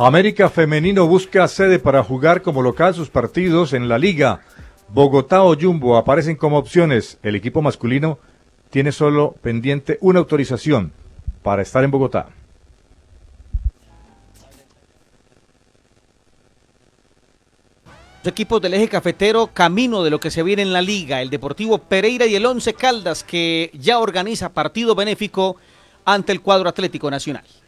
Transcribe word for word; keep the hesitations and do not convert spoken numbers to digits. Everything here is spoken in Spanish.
América Femenino busca sede para jugar como local sus partidos en la liga. Bogotá o Jumbo aparecen como opciones. El equipo masculino tiene solo pendiente una autorización para estar en Bogotá. Los equipos del eje cafetero camino de lo que se viene en la liga, el Deportivo Pereira y el Once Caldas, que ya organiza partido benéfico ante el cuadro Atlético Nacional.